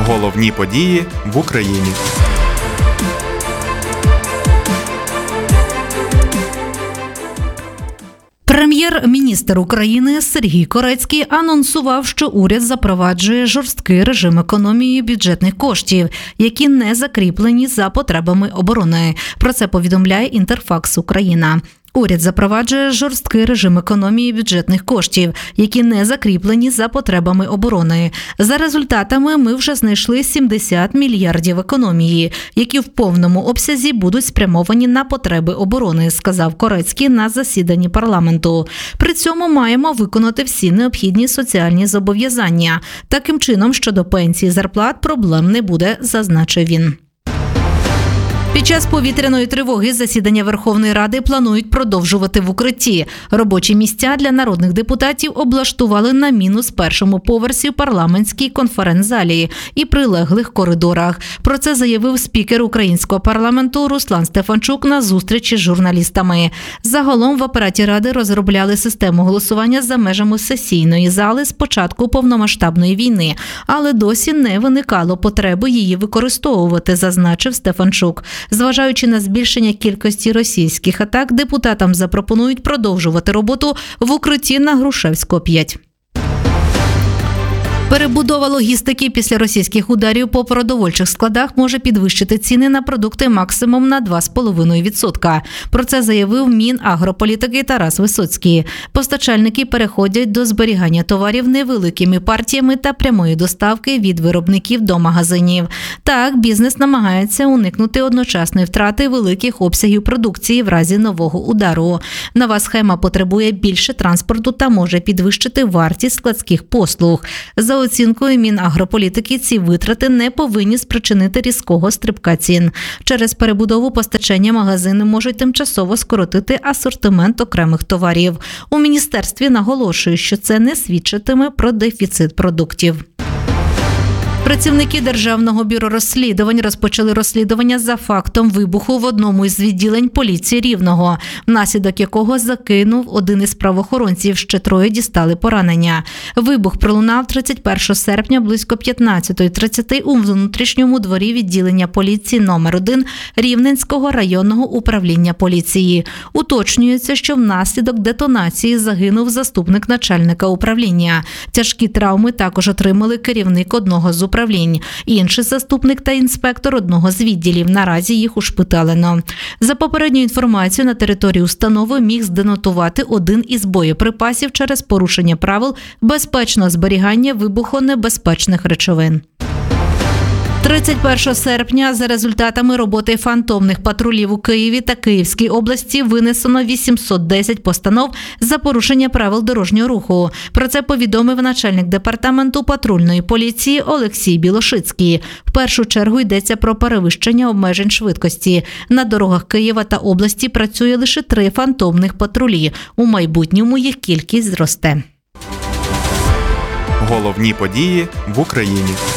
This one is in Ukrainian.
Головні події в Україні. Прем'єр-міністр України Сергій Корецький анонсував, що уряд запроваджує жорсткий режим економії бюджетних коштів, які не закріплені за потребами оборони. Про це повідомляє Інтерфакс Україна. Уряд запроваджує жорсткий режим економії бюджетних коштів, які не закріплені за потребами оборони. За результатами ми вже знайшли 70 мільярдів економії, які в повному обсязі будуть спрямовані на потреби оборони, сказав Корецький на засіданні парламенту. При цьому маємо виконати всі необхідні соціальні зобов'язання. Таким чином, щодо пенсій і зарплат проблем не буде, зазначив він. Під час повітряної тривоги засідання Верховної Ради планують продовжувати в укритті. Робочі місця для народних депутатів облаштували на мінус першому поверсі в парламентській конференц-залі і прилеглих коридорах. Про це заявив спікер українського парламенту Руслан Стефанчук на зустрічі з журналістами. Загалом в апараті Ради розробляли систему голосування за межами сесійної зали з початку повномасштабної війни, але досі не виникало потреби її використовувати, зазначив Стефанчук. Зважаючи на збільшення кількості російських атак, депутатам запропонують продовжувати роботу в укритті на Грушевського, 5. Перебудова логістики після російських ударів по продовольчих складах може підвищити ціни на продукти максимум на 2,5%. Про це заявив Мінагрополітики Тарас Висоцький. Постачальники переходять до зберігання товарів невеликими партіями та прямої доставки від виробників до магазинів. Так, бізнес намагається уникнути одночасної втрати великих обсягів продукції в разі нового удару. Нова схема потребує більше транспорту та може підвищити вартість складських послуг. За оцінкою Мінагрополітики, ці витрати не повинні спричинити різкого стрибка цін. Через перебудову постачання магазини можуть тимчасово скоротити асортимент окремих товарів. У міністерстві наголошують, що це не свідчитиме про дефіцит продуктів. Працівники Державного бюро розслідувань розпочали розслідування за фактом вибуху в одному із відділень поліції Рівного, внаслідок якого загинув один із правоохоронців, ще 3 дістали поранення. Вибух пролунав 31 серпня близько 15:30 у внутрішньому дворі відділення поліції номер 1 Рівненського районного управління поліції. Уточнюється, що внаслідок детонації загинув заступник начальника управління. Тяжкі травми також отримали керівник одного з управлінь, інший заступник та інспектор одного з відділів. Наразі їх ушпиталено. За попередньою інформацією, на території установи міг зденотувати один із боєприпасів через порушення правил безпечного зберігання вибухонебезпечних речовин. 31 серпня за результатами роботи фантомних патрулів у Києві та Київській області винесено 810 постанов за порушення правил дорожнього руху. Про це повідомив начальник департаменту патрульної поліції Олексій Білошицький. В першу чергу йдеться про перевищення обмежень швидкості. На дорогах Києва та області працює лише 3 фантомних патрулі. У майбутньому їх кількість зросте. Головні події в Україні.